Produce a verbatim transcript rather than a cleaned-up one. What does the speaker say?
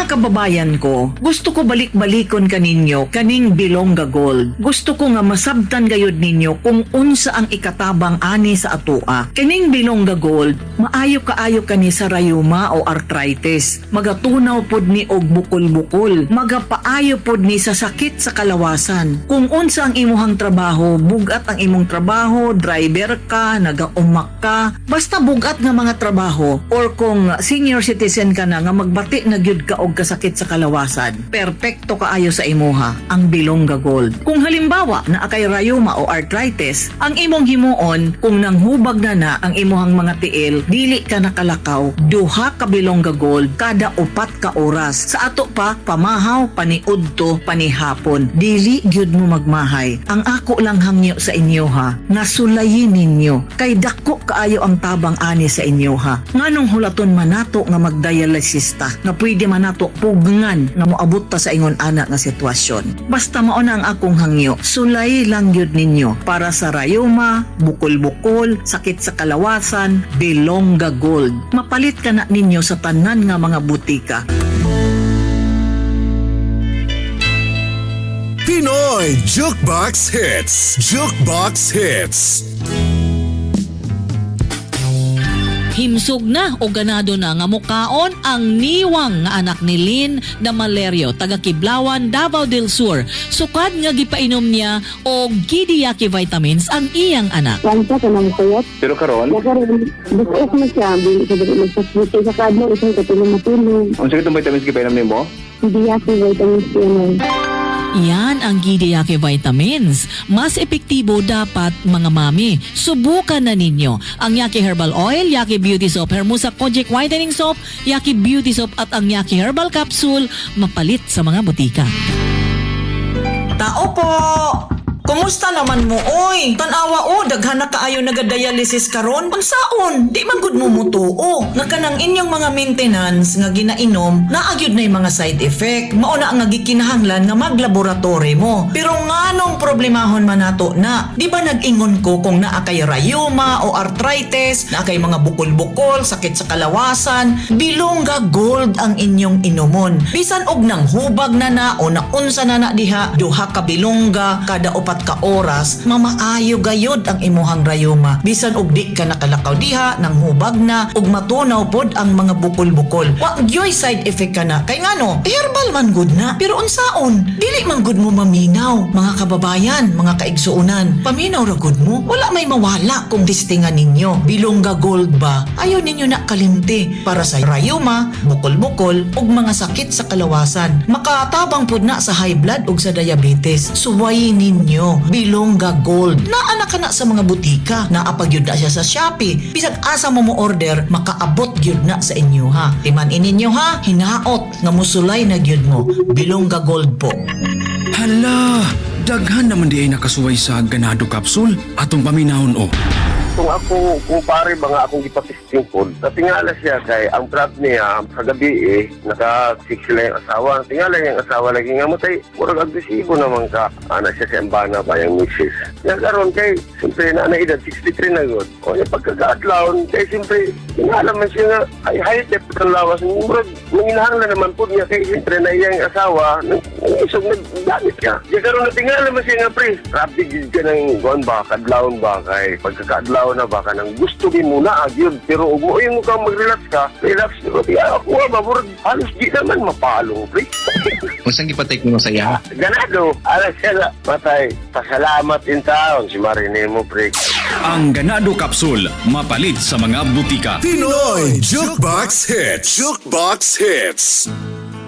Mga kababayan ko, gusto ko balik-balikon kaninyo kaning Bilongga Gold. Gusto ko nga masabtan gayud ninyo kung unsa ang ikatabang ani sa atua. Kaning Bilongga Gold, maayo kaayo kani sa rayuma o arthritis. Magatunaw pod ni og bukol-bukol. Magapaayo pod ni sa sakit sa kalawasan. Kung unsa ang imuhang trabaho, bugat ang imong trabaho, driver ka, nagaumak ka, basta bugat nga mga trabaho, or kung senior citizen ka na nga magbati na gyud ka og kasakit sa kalawasan, perpekto kaayo sa imuha ang Bilongga Gold. Kung halimbawa na akay rayuma o arthritis, ang imong himuon kung nanghubag na na ang imuhang mga tiil, dili ka nakalakaw, duha ka Bilongga Gold kada upat ka oras. Sa ato pa, pamahaw, paniudto, panihapon. Dili gyud mo magmahay. Ang ako lang hangyo sa inyo ha, nasulayin ninyo. Kay dako kaayo ang tabang ani sa inyo ha. Nganong hulaton manato nga magdialysista, nga pwede manato pugngan nga moabot ta sa ingon ana nga sitwasyon. Basta mao na ang akong hangyo, sulay lang gyud ninyo para sa rayuma, bukol-bukol, sakit sa kalawasan, Bilongga Gold. Mapalit ka na ninyo sa tanan nga mga butika. Pinoy Jukebox Hits. Jukebox Hits. Himsog na o ganado na nga mukaon ang niwang nga anak ni Lynn na Malerio, taga Kiblawan, Davao del Sur. Sukad nga gipainom niya og Gidiyaki vitamins ang iyang anak. Lansa ka nang kuyot. Pero karon, Nakaroon, bukas na siya. Bili sa dili magpasbuti sa kadlo. Isang katulong-matulong. ang sakit ng vitamins kipainom nimo? Hindi ako vitamins yan. Yan ang Gidiyaki vitamins. Mas epektibo dapat mga mami. Subukan na ninyo ang Yaki Herbal Oil, Yaki Beauty Soap, Hermosa Kojic Whitening Soap, Yaki Beauty Soap at ang Yaki Herbal Capsule, mapalit sa mga butika. Tao po! Kumusta naman mo, oy? Tanawa o, daghan na kaayo nagadialysis karon. Unsaon? Di man gud mo mutuo. Nga kanang inyong mga maintenance nga ginainom, naagyod na yung mga side effect. Mauna ang gikinahanglan nga maglaboratory mo. Pero nganong problemahon man nato na? Di ba nag-ingon ko kung naa kay rayuma o arthritis, naa kay mga bukol-bukol, sakit sa kalawasan, Bilongga Gold ang inyong inomon. Bisan og nang hubag na na o naunsa na na diha, duha ka bilongga kada upat ka oras, mamaayo gayod ang imuhang rayuma. Bisan og di ka nakalakaw diha, nang hubag na, og matunaw pod ang mga bukol-bukol. Wa gyoy side effect ka na. Kay ngano, herbal man good na. Pero unsaon, dili man good mo maminaw. Mga kababayan, mga kaigsuunan, paminaw ra good mo. Wala may mawala kung distingan ninyo. Bilongga Gold ba? Ayaw ninyo na kalimti para sa rayuma, bukol-bukol, og mga sakit sa kalawasan. Makatabang pod na sa high blood og sa diabetes. Suwayin ninyo Bilongga Gold. Naa ka na sa mga butika. Naapag yun na siya sa Shopee. Bisag asa mo mo order, makaabot yun na sa inyo ha. Timan ininyo ha, hinaot nga musulay na yun mo. Bilongga Gold po. Hala, daghan naman di ay nakasuway sa ganado capsule atong paminahon o. Kung ako, kung pare ba nga akong ipatisting po, natingala siya kay ang trap niya sa gabi eh, naka-six sila yung asawa. Tingala yung asawa lagi nga matay, murag agresibo naman ka. Anak siya sa embana pa yung misis. Yan karon kay, siyempre na na edad, sixty-three na yun. O yung pagkakaatlaon, kay siyempre, tingala man siya nga, ay high-tech ng lawas. Murag, manginahanglan naman po niya kay siyempre na iyang asawa, nang isog nag-gamit ka. Yan karon natingala man siya nga, pre, rapid ka ng guan ba, kadlaon ba, kay pagkakaatlaon na baka nang gusto din muna agyod pero ug mo yung mukhang mag-relax ka relax pero di ako ba murag halos di naman mapalong pre. Unsang gipatay mo sa iya? Ganado ala siya patay pasalamat in taon si Marine mo pre. Ang ganado capsule, mapalit sa mga butika. Pinoy Jukebox Hits. Jukebox Hits.